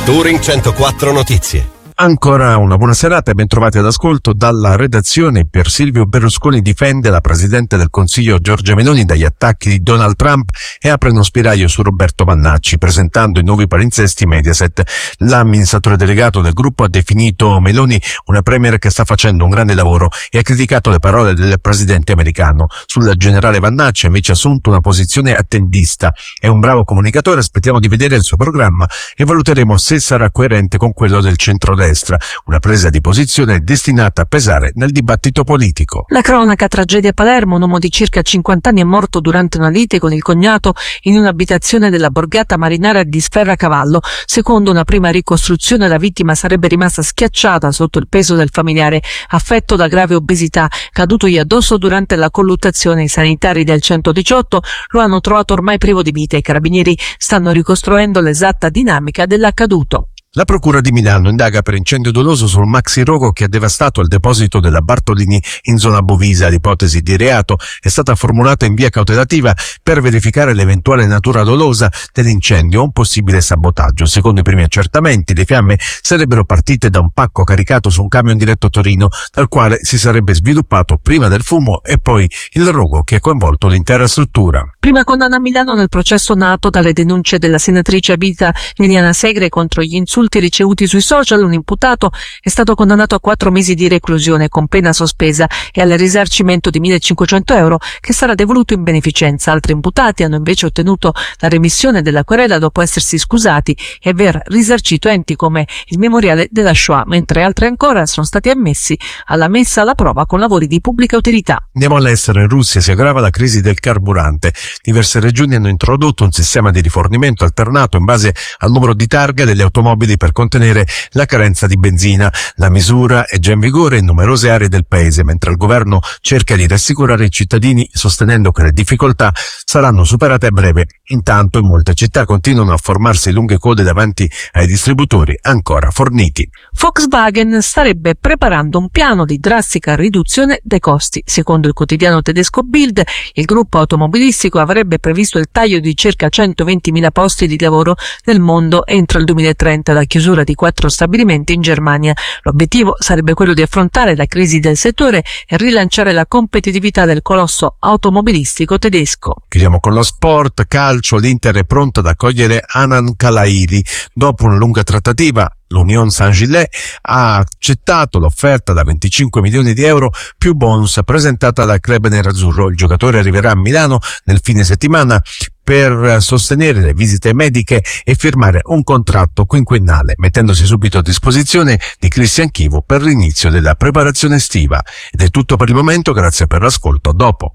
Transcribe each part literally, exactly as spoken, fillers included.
Touring centoquattro Notizie. Ancora una buona serata e ben trovati all'ascolto dalla redazione. Pier Silvio Berlusconi difende la Presidente del Consiglio Giorgia Meloni dagli attacchi di Donald Trump e apre uno spiraglio su Roberto Vannacci, presentando i nuovi palinsesti Mediaset. L'amministratore delegato del gruppo ha definito Meloni una premier che sta facendo un grande lavoro e ha criticato le parole del presidente americano. Sul generale Vannacci ha invece assunto una posizione attendista. È un bravo comunicatore, aspettiamo di vedere il suo programma e valuteremo se sarà coerente con quello del centrodestra. Una presa di posizione destinata a pesare nel dibattito politico. La cronaca: tragedia a Palermo. Un uomo di circa cinquanta anni è morto durante una lite con il cognato in un'abitazione della borgata marinara di Sferracavallo. Secondo una prima ricostruzione, la vittima sarebbe rimasta schiacciata sotto il peso del familiare affetto da grave obesità, cadutogli addosso durante la colluttazione. I sanitari del centodiciotto lo hanno trovato ormai privo di vita. I carabinieri stanno ricostruendo l'esatta dinamica dell'accaduto. La Procura di Milano indaga per incendio doloso sul maxi rogo che ha devastato il deposito della Bartolini in zona Bovisa. L'ipotesi di reato è stata formulata in via cautelativa per verificare l'eventuale natura dolosa dell'incendio o un possibile sabotaggio. Secondo i primi accertamenti, le fiamme sarebbero partite da un pacco caricato su un camion diretto a Torino, dal quale si sarebbe sviluppato prima del fumo e poi il rogo che ha coinvolto l'intera struttura. Prima condanna a Milano nel processo nato dalle denunce della senatrice a vita Liliana Segre contro gli insulti ricevuti sui social. Un imputato è stato condannato a quattro mesi di reclusione con pena sospesa e al risarcimento di millecinquecento euro che sarà devoluto in beneficenza. Altri imputati hanno invece ottenuto la remissione della querela dopo essersi scusati e aver risarcito enti come il Memoriale della Shoah, mentre altri ancora sono stati ammessi alla messa alla prova con lavori di pubblica utilità. Andiamo all'estero. In Russia si aggrava la crisi del carburante. Diverse regioni hanno introdotto un sistema di rifornimento alternato in base al numero di targa delle automobili per contenere la carenza di benzina. La misura è già in vigore in numerose aree del paese, mentre il governo cerca di rassicurare i cittadini sostenendo che le difficoltà saranno superate a breve. Intanto in molte città continuano a formarsi lunghe code davanti ai distributori ancora forniti. Volkswagen starebbe preparando un piano di drastica riduzione dei costi. Secondo il quotidiano tedesco Bild, il gruppo automobilistico avrebbe previsto il taglio di circa centoventimila posti di lavoro nel mondo entro il duemilatrenta, la chiusura di quattro stabilimenti in Germania. L'obiettivo sarebbe quello di affrontare la crisi del settore e rilanciare la competitività del colosso automobilistico tedesco. Chiudiamo con lo sport calcio. L'Inter è pronta ad accogliere Anan Kalairi. Dopo una lunga trattativa, l'Union Saint-Gilles ha accettato l'offerta da venticinque milioni di euro più bonus presentata dal club nerazzurro. Il giocatore arriverà a Milano nel fine settimana per sostenere le visite mediche e firmare un contratto quinquennale, mettendosi subito a disposizione di Christian Chivu per l'inizio della preparazione estiva. Ed è tutto per il momento, grazie per l'ascolto, a dopo.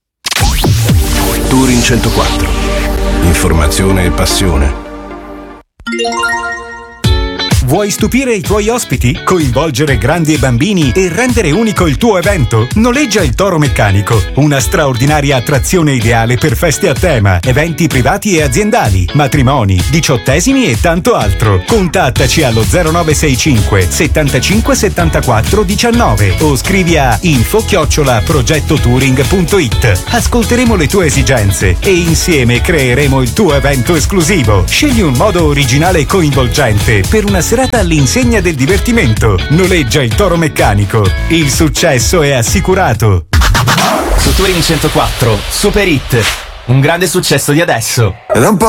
Touring centoquattro. Informazione e passione. Vuoi stupire i tuoi ospiti? Coinvolgere grandi e bambini e rendere unico il tuo evento? Noleggia il Toro Meccanico, una straordinaria attrazione ideale per feste a tema, eventi privati e aziendali, matrimoni, diciottesimi e tanto altro. Contattaci allo zero nove sei cinque settantacinque settantaquattro diciannove o scrivi a info chiocciola progettotouring punto it. Ascolteremo le tue esigenze e insieme creeremo il tuo evento esclusivo. Scegli un modo originale e coinvolgente per una serata all'insegna del divertimento. Noleggia il Toro Meccanico. Il successo è assicurato. Su Touring centoquattro, Super Hit. Un grande successo di adesso. Ed un po'